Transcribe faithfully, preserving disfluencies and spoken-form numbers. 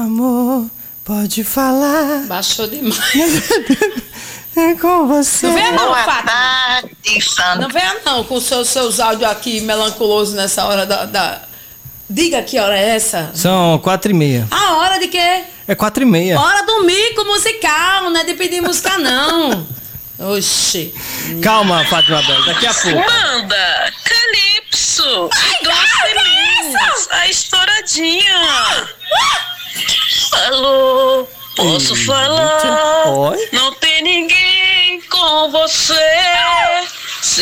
Amor, pode falar. Baixou demais. É com você. Não venha não, Boa Fátima. tarde, Sandra. Não venha não com os seus, seus áudios aqui melancolosos nessa hora da, da... Diga que hora é essa? São quatro e meia. A hora de quê? É quatro e meia. Hora do mico musical, não é de pedir música não. Oxi. Calma, Fátima Bela, daqui a pouco. Manda, Calypso, Doce Minas, a estouradinha. Alô, posso falar? Oi? Não tem ninguém com você.